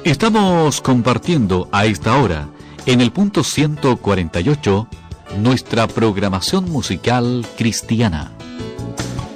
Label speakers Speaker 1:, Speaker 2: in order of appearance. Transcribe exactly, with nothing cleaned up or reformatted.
Speaker 1: Estamos compartiendo a esta hora, en el punto ciento cuarenta y ocho, nuestra programación musical cristiana.